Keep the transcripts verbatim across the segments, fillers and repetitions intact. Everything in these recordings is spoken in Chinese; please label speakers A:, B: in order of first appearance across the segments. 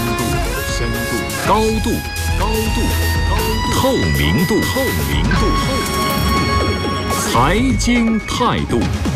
A: 度的深度，高度高度高度，透明度透明度透明度，财经态度。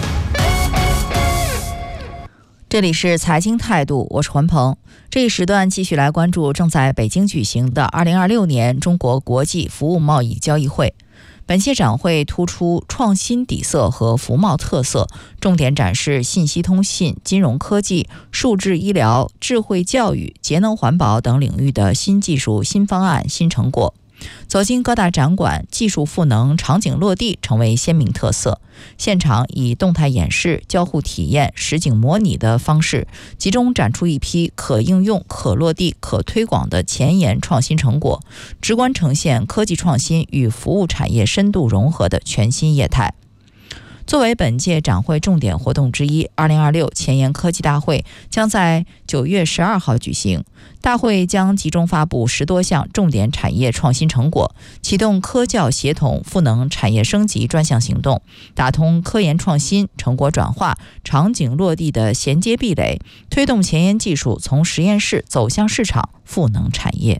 B: 这里是财经态度，我是环鹏。这一时段继续来关注正在北京举行的二零二六年中国国际服务贸易交易会。本届展会突出创新底色和服贸特色，重点展示信息通信、金融科技、数字医疗、智慧教育、节能环保等领域的新技术、新方案、新成果。走进各大展馆，技术赋能、场景落地成为鲜明特色。现场以动态演示、交互体验、实景模拟的方式，集中展出一批可应用、可落地、可推广的前沿创新成果，直观呈现科技创新与服务产业深度融合的全新业态。作为本届展会重点活动之一，二零二六前沿科技大会将在九月十二号举行。大会将集中发布十多项重点产业创新成果，启动科教协同赋能产业升级专项行动，打通科研创新、成果转化、场景落地的衔接壁垒，推动前沿技术从实验室走向市场，赋能产业。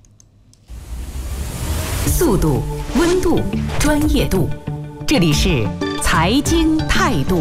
C: 速度、温度、专业度，这里是财经态度。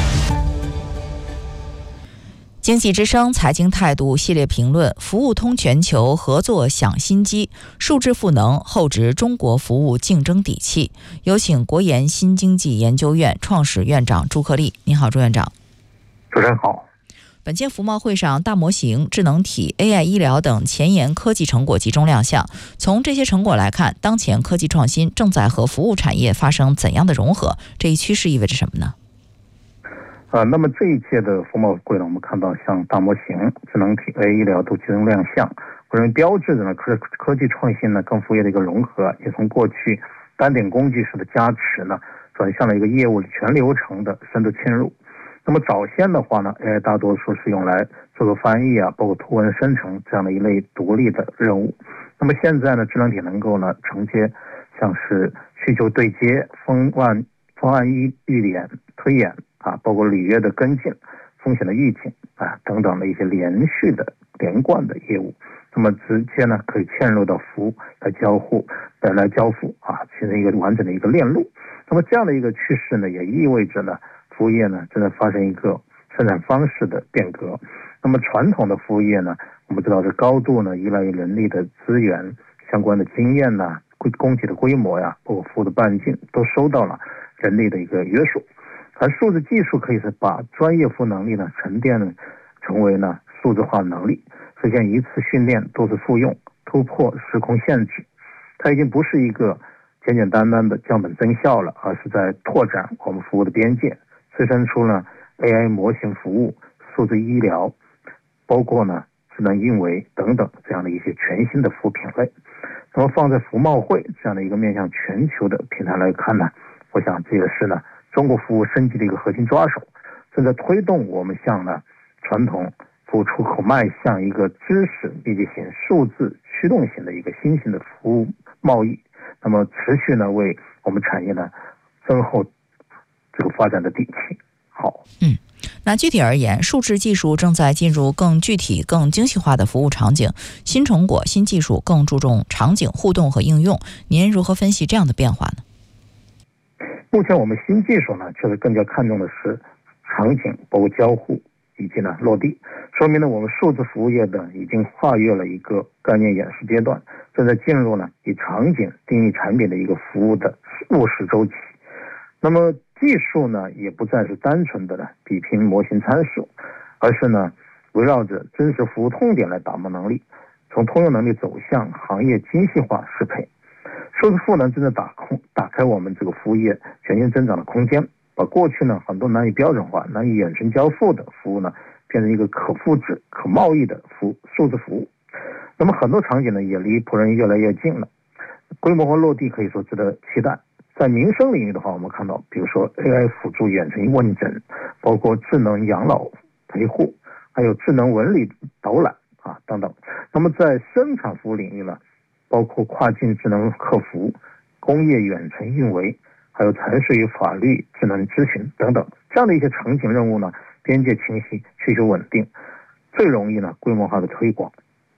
B: 经济之声财经态度系列评论：服务通全球，合作享新机，数字赋能厚植中国服务竞争底气。有请国研新经济研究院创始院长朱克立。您好，朱院长。
D: 主持人好。
B: 本届服贸会上，大模型、智能体、A I 医疗等前沿科技成果集中亮相。从这些成果来看，当前科技创新正在和服务产业发生怎样的融合？这一趋势意味着什么呢？
D: 呃，那么这一届的服贸会呢，我们看到像大模型、智能体、A I 医疗都集中亮相。我认为标志着呢科科技创新呢跟服务业的一个融合，也从过去单点工具式的加持呢，转向了一个业务全流程的深度侵入。那么早先的话呢 ，A I 大多数是用来做个翻译啊，包括图文生成这样的一类独立的任务。那么现在呢，智能体能够呢承接像是需求对接、方案方案预预演、推演啊，包括履约的跟进、风险的预警啊等等的一些连续的连贯的业务。那么直接呢可以嵌入到服务来交互、来来交付啊，形成一个完整的一个链路。那么这样的一个趋势呢，也意味着呢，服务业呢正在发生一个生产方式的变革。那么传统的服务业呢，我们知道是高度呢依赖于人力的资源、相关的经验呐、供给的规模呀，包括服务的半径，都受到了人力的一个约束。而数字技术可以是把专业服务能力呢沉淀成为呢数字化能力，实现一次训练多次复用，突破时空限制。它已经不是一个简简单单的降本增效了，而是在拓展我们服务的边界，催生出了 A I 模型服务、数字医疗，包括呢智能运维等等这样的一些全新的服务品类。那么放在服贸会这样的一个面向全球的平台来看呢，我想这也是呢中国服务升级的一个核心抓手，正在推动我们向呢传统服务出口迈向一个知识密集型、数字驱动型的一个新型的服务贸易。那么持续呢为我们产业呢增厚这个发展的底气。好，
B: 嗯，那具体而言，数字技术正在进入更具体、更精细化的服务场景，新成果、新技术更注重场景互动和应用。您如何分析这样的变化呢？
D: 目前我们新技术呢，确实更加看重的是场景，包括交互以及呢落地，说明呢我们数字服务业呢已经跨越了一个概念演示阶段，正在进入呢以场景定义产品的一个服务的务实周期。那么技术呢也不再是单纯的呢比拼模型参数，而是呢围绕着真实服务痛点来打磨能力，从通用能力走向行业精细化适配。数字赋能正在打空打开我们这个服务业全新增长的空间，把过去呢很多难以标准化、难以远程交付的服务呢变成一个可复制、可贸易的服务数字服务。那么很多场景呢也离仆人越来越近了，规模和落地可以说值得期待。在民生领域的话，我们看到比如说 A I 辅助远程问诊，包括智能养老陪护，还有智能文理导览啊等等。那么在生产服务领域呢，包括跨境智能客服、工业远程运维，还有财税与法律智能咨询等等，这样的一些场景任务呢，边界清晰、需求稳定，最容易呢规模化的推广。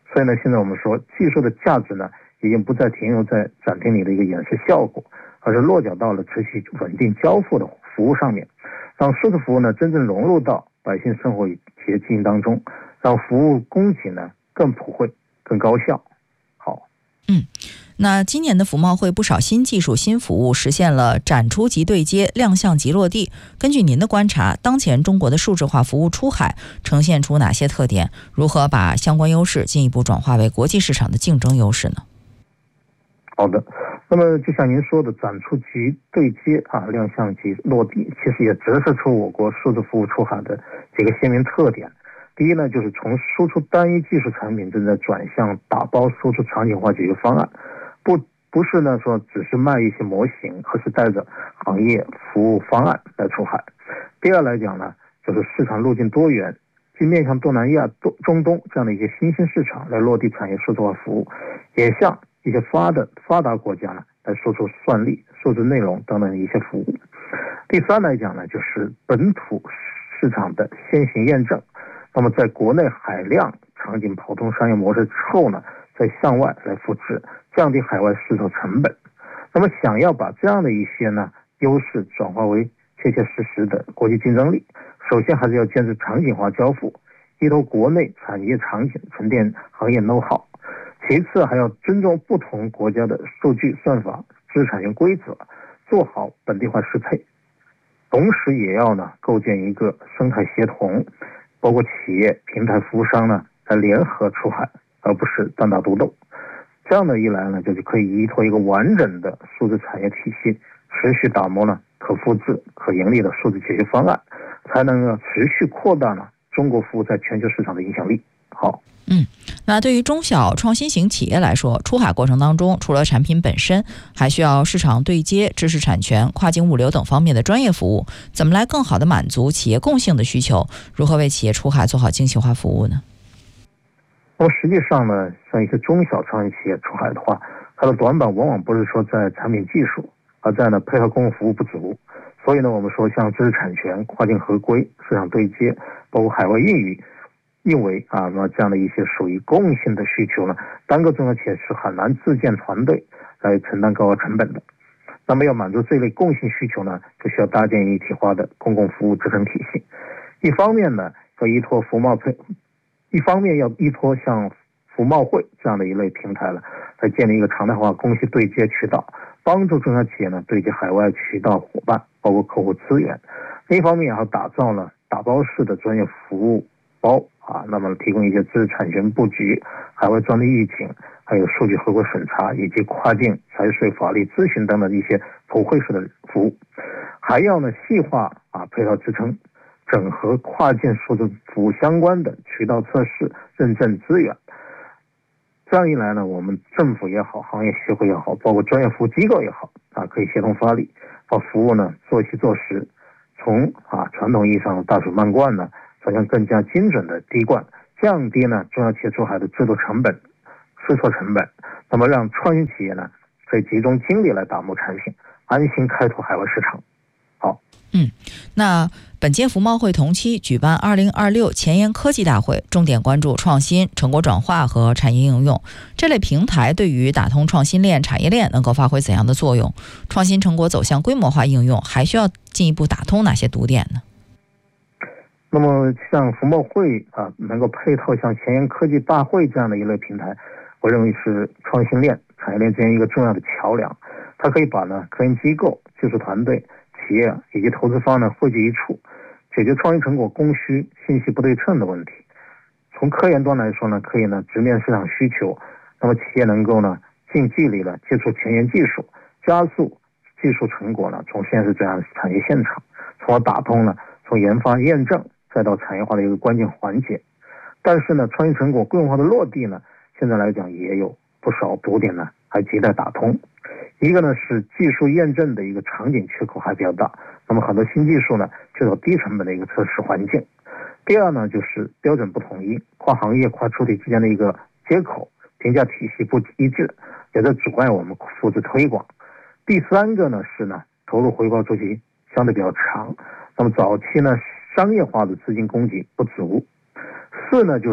D: 所以呢，现在我们说技术的价值呢，已经不再停留在展厅里的一个演示效果，而是落脚到了持续稳定交付的服务上面，让数字服务呢真正融入到百姓生活与企业经营当中，让服务供给呢更普惠、更高效。好，
B: 嗯。那今年的服贸会不少新技术、新服务实现了展出即对接、亮相即落地。根据您的观察，当前中国的数字化服务出海呈现出哪些特点？如何把相关优势进一步转化为国际市场的竞争优势呢？
D: 好的，那么就像您说的，展出即对接啊，亮相即落地，其实也折射出我国数字服务出海的几个鲜明特点。第一呢，就是从输出单一技术产品正在转向打包输出场景化解决方案。不不是呢说只是卖一些模型，而是带着行业服务方案来出海。第二来讲呢，就是市场路径多元，既面向东南亚、中东这样的一些新兴市场来落地产业数字化服务，也向一些发的发达国家呢来输出算力、数字内容等等一些服务。第三来讲呢，就是本土市场的先行验证。那么在国内海量场景跑通商业模式之后呢，再向外来复制，降低海外试错成本。那么想要把这样的一些呢优势转化为切切实实的国际竞争力，首先还是要坚持场景化交付，依托国内产业场景沉淀行业 know how。 其次还要尊重不同国家的数据算法、知识产权规则，做好本地化适配。同时也要呢构建一个生态协同，包括企业、平台服务商呢来联合出海，而不是单打独斗。这样的一来呢，就是可以依托一个完整的数字产业体系，持续打磨呢可复制、可盈利的数字解决方案，才能够持续扩大呢中国服务在全球市场的影响力。好，
B: 嗯，那对于中小创新型企业来说，出海过程当中，除了产品本身，还需要市场对接、知识产权、跨境物流等方面的专业服务。怎么来更好地满足企业共性的需求？如何为企业出海做好精细化服务呢？
D: 那么实际上呢，像一些中小创业企业出海的话，它的短板往往不是说在产品技术，而在呢配合公共服务不足。所以呢，我们说像知识产权、跨境合规、市场对接，包括海外运营、运维啊，那么这样的一些属于共性的需求呢，单个中小企业是很难自建团队来承担高额成本的。那么要满足这类共性需求呢，就需要搭建一体化的公共服务支撑体系。一方面呢，要依托服贸配。一方面要依托像服贸会这样的一类平台了，来建立一个常态化供需对接渠道，帮助中小企业呢对接海外渠道伙伴，包括客户资源。另一方面也要打造了打包式的专业服务包啊，那么提供一些知识产权布局、海外专利预警，还有数据合规审查以及跨境财税法律咨询等等一些普惠式的服务。还要呢细化啊配套支撑，整合跨境数字服务相关的渠道测试、认证资源。这样一来呢，我们政府也好，行业协会也好，包括专业服务机构也好啊，可以协同发力，把服务呢做细做实，从啊传统意义上的大水漫灌呢，转向更加精准的滴灌，降低呢中小企业出海的制度成本、试错成本，那么让创新企业呢可以集中精力来打磨产品，安心开拓海外市场。好，
B: 嗯，那本届服贸会同期举办二零二六前沿科技大会，重点关注创新、成果转化和产业应用。这类平台对于打通创新链、产业链能够发挥怎样的作用？创新成果走向规模化应用，还需要进一步打通哪些堵点呢？
D: 那么像服贸会啊，能够配套像前沿科技大会这样的一类平台，我认为是创新链、产业链之间一个重要的桥梁。它可以把呢科研机构、技术团队、企业以及投资方呢汇聚一处，解决创新成果供需信息不对称的问题。从科研端来说呢，可以呢直面市场需求，那么企业能够呢近距离的接触前沿技术，加速技术成果呢从现实转向产业现场，从而打通呢从研发验证再到产业化的一个关键环节。但是呢，创新成果规模化的落地呢，现在来讲也有不少堵点呢还亟待打通。一个呢是技术验证的一个场景缺口还比较大，那么很多新技术呢缺少低成本的一个测试环境。第二呢就是标准不统一，跨行业跨主体之间的一个接口，评价体系不一致，也在阻碍我们复制推广。第三个呢是呢投入回报周期相对比较长，那么早期呢商业化的资金供给不足。四呢就是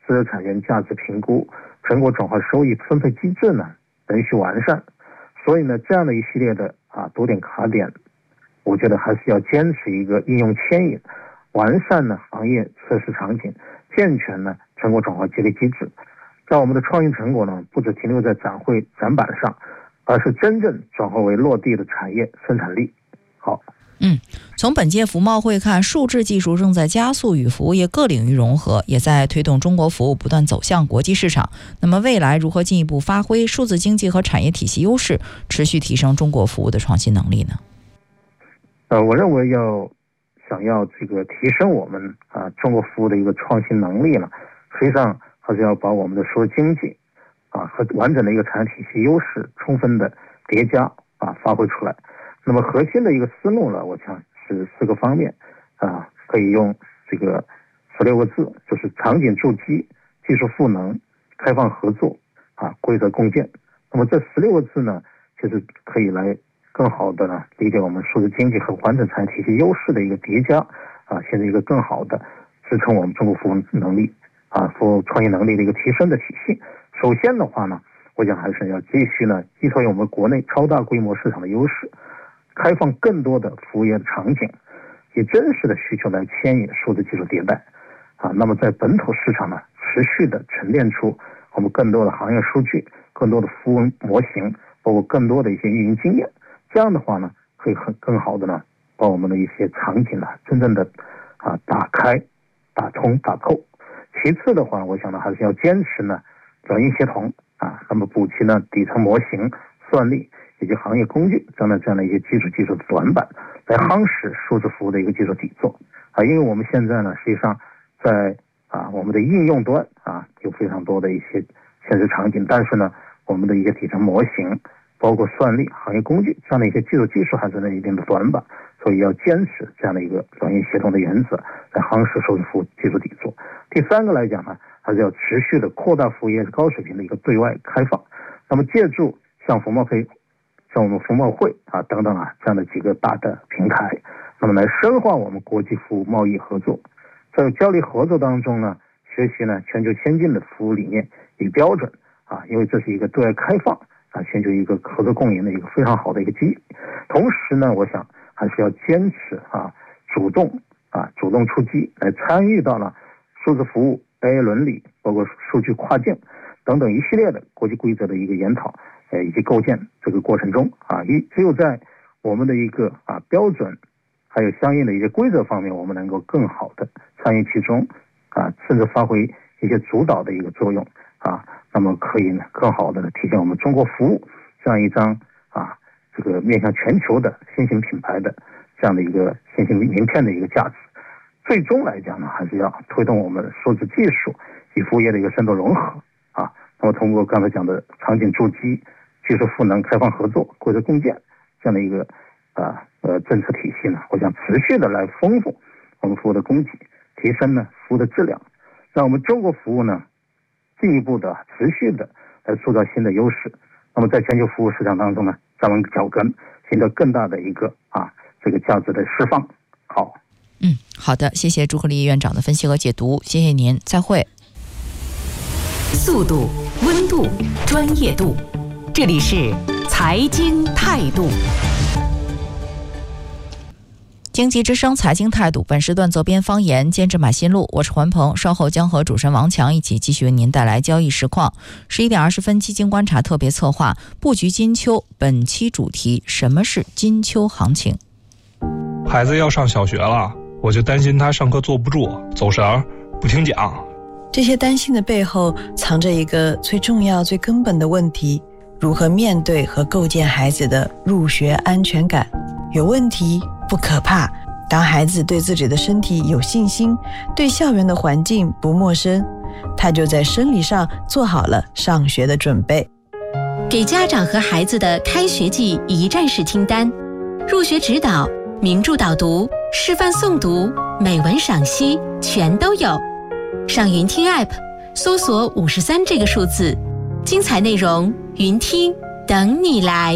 D: 知识产权价值评估、成果转化收益分配机制呢仍需完善。所以呢，这样的一系列的啊多点卡点，我觉得还是要坚持一个应用牵引，完善呢行业测试场景，健全呢成果转化激励机制，让我们的创新成果呢不只停留在展会展板上，而是真正转化为落地的产业生产力。好。
B: 嗯，从本届服贸会看，数字技术正在加速与服务业各领域融合，也在推动中国服务不断走向国际市场。那么未来如何进一步发挥数字经济和产业体系优势，持续提升中国服务的创新能力呢？
D: 呃，我认为要想要这个提升我们啊中国服务的一个创新能力呢，实际上还是要把我们的数字经济啊和完整的一个产业体系优势充分的叠加啊发挥出来。那么核心的一个思路呢，我想是四个方面啊，可以用这个十六个字，就是场景筑基、技术赋能、开放合作啊、规则共建。那么这十六个字呢，其实可以来更好的呢理解我们数字经济和完整产业体系优势的一个叠加啊，现在一个更好的支撑我们中国服务能力啊、服务创新能力的一个提升的体系。首先的话呢，我想还是要继续呢依托于我们国内超大规模市场的优势，开放更多的服务业的场景，以真实的需求来牵引数字技术迭代啊。那么在本土市场呢，持续的沉淀出我们更多的行业数据、更多的服务模型，包括更多的一些运营经验。这样的话呢，可以很更好的呢，把我们的一些场景呢，真正的啊打开、打通、打透。其次的话，我想呢，还是要坚持呢软硬协同啊，那么补齐呢底层模型、算力以及行业工具这样的这样的一些基础技术的短板，来夯实数字服务的一个技术底座啊。因为我们现在呢，实际上在啊我们的应用端啊有非常多的一些现实场景，但是呢，我们的一些底层模型，包括算力、行业工具这样的一些基础技术还是有一定的短板，所以要坚持这样的一个软硬协同的原则，来夯实数字服务技术底座。第三个来讲呢，还是要持续的扩大服务业高水平的一个对外开放。那么借助像服贸会、像我们服贸会啊等等啊这样的几个大的平台，那么来深化我们国际服务贸易合作，在交流合作当中呢，学习呢全球先进的服务理念与标准啊，因为这是一个对外开放啊，全球一个合作共赢的一个非常好的一个机遇。同时呢，我想还是要坚持啊主动啊主动出击，来参与到了数字服务、A I 伦理，包括数据跨境等等一系列的国际规则的一个研讨，呃以及构建这个过程中啊，一只有在我们的一个啊标准，还有相应的一些规则方面，我们能够更好的参与其中啊，甚至发挥一些主导的一个作用啊，那么可以呢更好的体现我们中国服务这样一张啊这个面向全球的新型品牌的这样的一个新型名片的一个价值。最终来讲呢，还是要推动我们数字技术与服务业的一个深度融合啊。那么通过刚才讲的场景筑基、技术赋能、开放合作、规则共建这样的一个啊呃政策体系呢，我想持续的来丰富我们服务的供给，提升呢服务的质量，让我们中国服务呢进一步的持续的来塑造新的优势。那么在全球服务市场当中呢，站稳脚跟，形成更大的一个啊这个价值的释放。好。
B: 嗯，好的，谢谢朱克立院长的分析和解读，谢谢您，再会。
C: 速度、温度、专业度，这里是财经态度。
B: 经济之声财经态度，本时段责编方言，监制马新路，我是环鹏，稍后将和主持人王强一起继续为您带来交易实况。十一点二十分，基金观察特别策划布局金秋，本期主题：什么是金秋行情？
E: 孩子要上小学了，我就担心他上课坐不住、走神儿、不听讲。
F: 这些担心的背后藏着一个最重要、最根本的问题：如何面对和构建孩子的入学安全感？有问题不可怕，当孩子对自己的身体有信心，对校园的环境不陌生，他就在生理上做好了上学的准备。
G: 给家长和孩子的开学季一站式清单：入学指导、名著导读、示范诵读、美文赏析，全都有。上云听 App 搜索五十三这个数字，精彩内容云听等你来。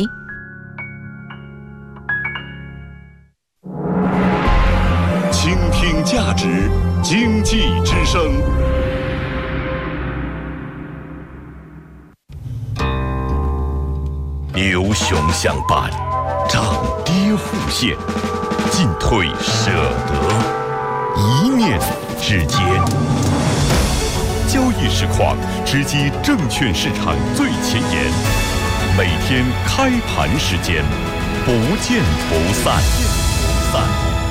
A: 倾听价值，经济之声。 牛熊相伴，涨跌互现，进退舍得，一念之间。交易实况，直击证券市场最前沿，每天开盘时间，不见不散。不散。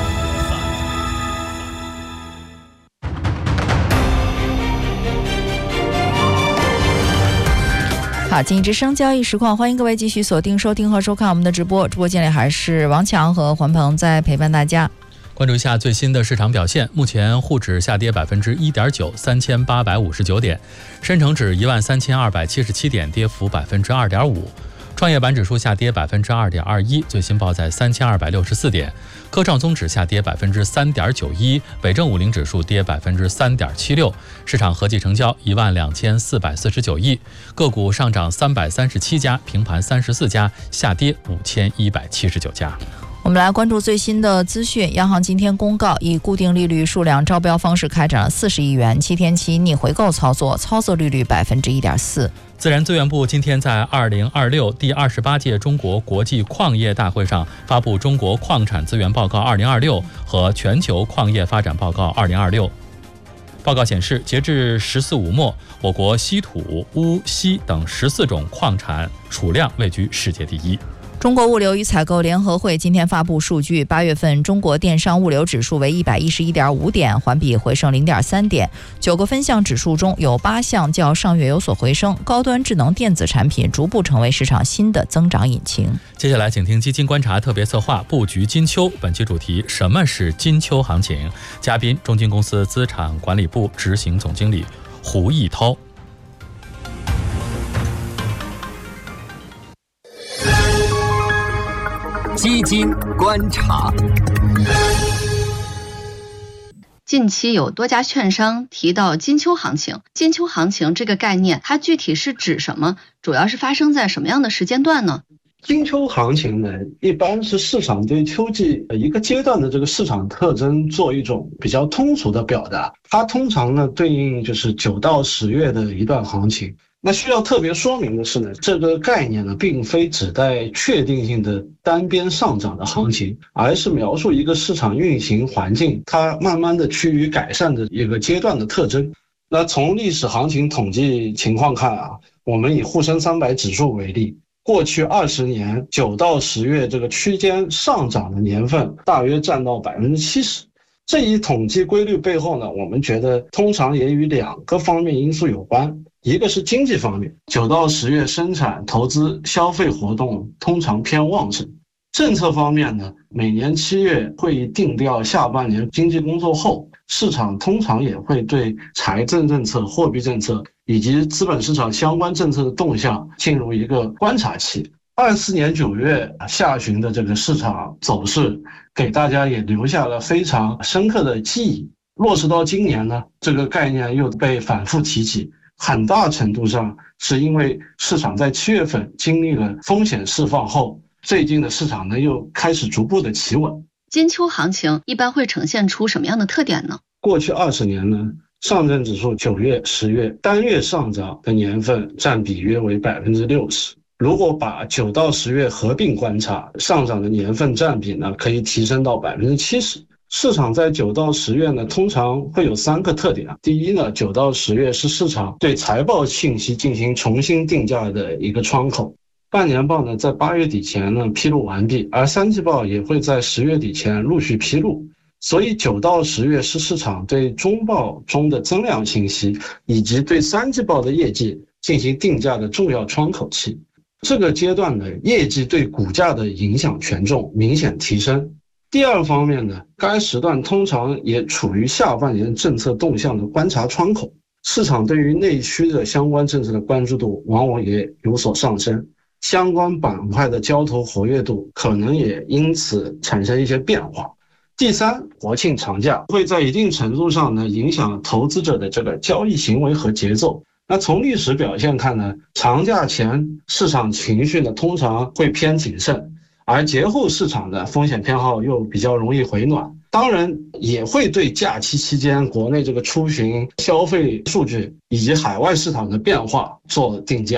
B: 好，经济之声交易实况，欢迎各位继续锁定收听和收看我们的直播。直播间里还是王强和环鹏在陪伴大家。
H: 关注一下最新的市场表现，目前沪指下跌百分之一点九，三千八百五十九点；深成指一万三千二百七十七点，跌幅百分之二点五；创业板指数下跌百分之二点二一，最新报在三千二百六十四点；科创综指下跌百分之三点九一，北证五零指数跌百分之三点七六。市场合计成交一万两千四百四十九亿，个股上涨三百三十七家，平盘三十四家，下跌五千一百七十九家。
B: 我们来关注最新的资讯。央行今天公告，以固定利率数量招标方式开展了四十亿元七天期逆回购操作，操作利率百分之一点四。
H: 自然资源部今天在二零二六第二十八届中国国际矿业大会上发布《中国矿产资源报告二零二六》和《全球矿业发展报告二零二六》。报告显示，截至十四五末，我国稀土、钨、锡等十四种矿产储量位居世界第一。
B: 中国物流与采购联合会今天发布数据，八月份中国电商物流指数为一百一十一点五点，环比回升零点三点。九个分项指数中有八项较上月有所回升，高端智能电子产品逐步成为市场新的增长引擎。
H: 接下来，请听基金观察特别策划布局金秋，本期主题：什么是金秋行情？嘉宾：中金公司资产管理部执行总经理胡毅涛。
I: 基金观察。
J: 近期有多家券商提到金秋行情，金秋行情这个概念，它具体是指什么？主要是发生在什么样的时间段呢？
K: 金秋行情呢，一般是市场对秋季一个阶段的这个市场特征做一种比较通俗的表达，它通常呢对应就是九到十月的一段行情。那需要特别说明的是呢，这个概念呢，并非指代确定性的单边上涨的行情，而是描述一个市场运行环境它慢慢的趋于改善的一个阶段的特征。那从历史行情统计情况看啊，我们以沪深三百指数为例，过去二十年九到十月这个区间上涨的年份大约占到百分之七十。这一统计规律背后呢，我们觉得通常也与两个方面因素有关。一个是经济方面，九到十月生产、投资、消费活动通常偏旺盛。政策方面呢，每年七月会议定调下半年经济工作后，市场通常也会对财政政策、货币政策以及资本市场相关政策的动向进入一个观察期。二四年九月下旬的这个市场走势，给大家也留下了非常深刻的记忆。落实到今年呢，这个概念又被反复提起。很大程度上是因为市场在七月份经历了风险释放后，最近的市场呢又开始逐步的企稳。
J: 金秋行情一般会呈现出什么样的特点呢？
K: 过去二十年呢，上证指数九月、十月单月上涨的年份占比约为百分之六十。如果把九到十月合并观察，上涨的年份占比呢可以提升到百分之七十。市场在九到十月呢，通常会有三个特点。第一呢，九到十月是市场对财报信息进行重新定价的一个窗口。半年报呢，在八月底前呢披露完毕，而三季报也会在十月底前陆续披露。所以九到十月是市场对中报中的增量信息以及对三季报的业绩进行定价的重要窗口期。这个阶段的业绩对股价的影响权重明显提升。第二方面呢，该时段通常也处于下半年政策动向的观察窗口，市场对于内需的相关政策的关注度往往也有所上升，相关板块的交投活跃度可能也因此产生一些变化。第三，国庆长假会在一定程度上呢影响投资者的这个交易行为和节奏。那从历史表现看呢，长假前市场情绪呢通常会偏谨慎，而节后市场的风险偏好又比较容易回暖，当然也会对假期期间国内这个出行消费数据以及海外市场的变化做定价。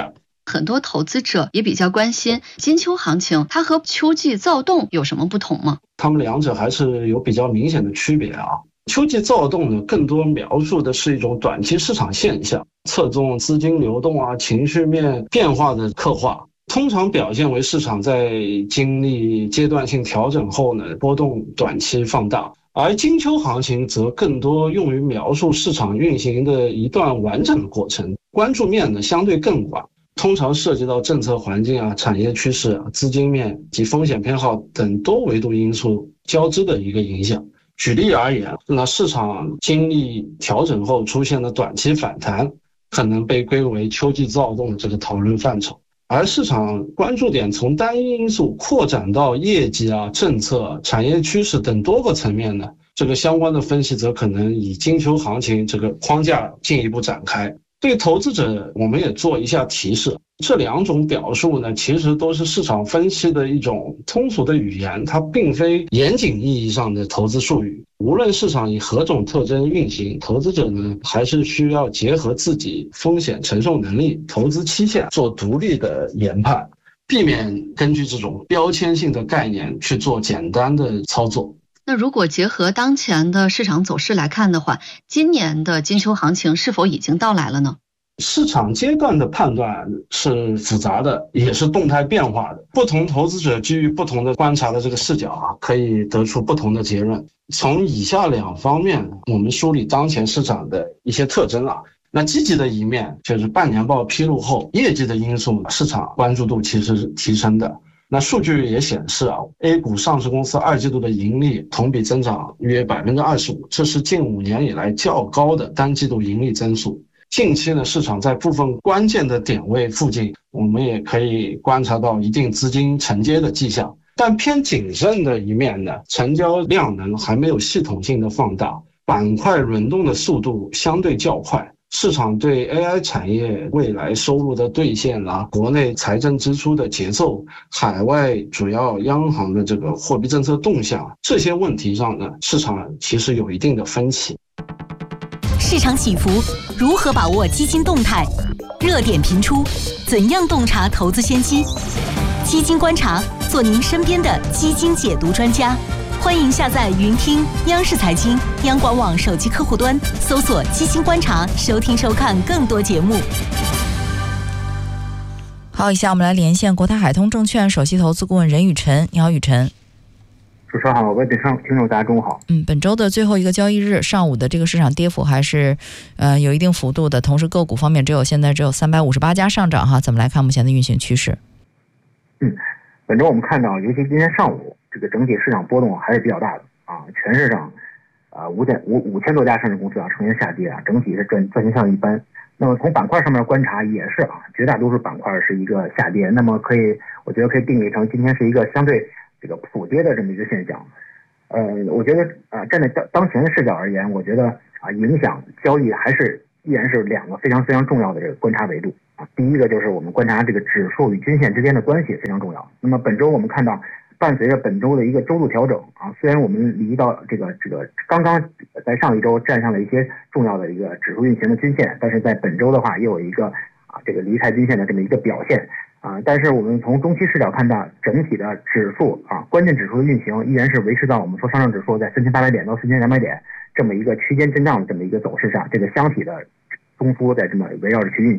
J: 很多投资者也比较关心金秋行情，它和秋季躁动有什么不同吗？
K: 它们两者还是有比较明显的区别啊。秋季躁动呢，更多描述的是一种短期市场现象，侧重资金流动啊、情绪面变化的刻画，通常表现为市场在经历阶段性调整后呢，波动短期放大。而金秋行情则更多用于描述市场运行的一段完整的过程，关注面呢相对更广，通常涉及到政策环境啊、产业趋势、资金面及风险偏好等多维度因素交织的一个影响。举例而言，那市场经历调整后出现的短期反弹，可能被归为秋季躁动的这个讨论范畴。而市场关注点从单一因素扩展到业绩啊、政策、产业趋势等多个层面呢，这个相关的分析则可能以金秋行情这个框架进一步展开。对投资者我们也做一下提示，这两种表述呢，其实都是市场分析的一种通俗的语言，它并非严谨意义上的投资术语。无论市场以何种特征运行，投资者呢还是需要结合自己风险承受能力、投资期限做独立的研判，避免根据这种标签性的概念去做简单的操作。
J: 那如果结合当前的市场走势来看的话，今年的金秋行情是否已经到来了呢？
K: 市场阶段的判断是复杂的，也是动态变化的。不同投资者基于不同的观察的这个视角啊，可以得出不同的结论。从以下两方面，我们梳理当前市场的一些特征啊。那积极的一面就是半年报披露后，业绩的因素，市场关注度其实是提升的。那数据也显示啊 ，A 股上市公司二季度的盈利同比增长约 百分之二十五， 这是近五年以来较高的单季度盈利增速。近期呢，市场在部分关键的点位附近，我们也可以观察到一定资金承接的迹象。但偏谨慎的一面呢，成交量能还没有系统性的放大，板块轮动的速度相对较快。市场对 A I 产业未来收入的兑现啊，国内财政支出的节奏，海外主要央行的这个货币政策动向，这些问题上呢，市场其实有一定的分歧。
G: 市场起伏，如何把握基金动态？热点频出，怎样洞察投资先机？基金观察，做您身边的基金解读专家。欢迎下载云听央视财经、央广网手机客户端，搜索基金观察，收听收看更多节目。
B: 好，以下我们来连线国泰海通证券首席投资顾问任宇晨。你好，宇晨。
L: 主持人好，各位听众大家中午好。
B: 嗯，本周的最后一个交易日，上午的这个市场跌幅还是呃有一定幅度的，同时个股方面只有现在只有三百五十八家上涨哈，怎么来看目前的运行趋势？
L: 嗯，本周我们看到，尤其今天上午，这个整体市场波动还是比较大的啊，全市场啊五点五五千多家上市公司啊呈现下跌啊，整体是赚赚钱效应一般。那么从板块上面观察也是啊，绝大多数板块是一个下跌，那么可以我觉得可以定义成今天是一个相对这个普跌的这么一个现象。呃，我觉得啊、呃，站在当当前的视角而言，我觉得啊，影响交易还是依然是两个非常非常重要的这个观察维度啊。第一个就是我们观察这个指数与均线之间的关系非常重要。那么本周我们看到，伴随着本周的一个周度调整啊，虽然我们离到这个这个刚刚在上一周站上了一些重要的一个指数运行的均线，但是在本周的话又有一个啊这个离开均线的这么一个表现。啊，但是我们从中期视角看到，整体的指数啊，关键指数的运行依然是维持到我们说上证指数在三千八百点到四千两百点这么一个区间震荡的这么一个走势上，这个箱体的中枢在这么围绕着去运行。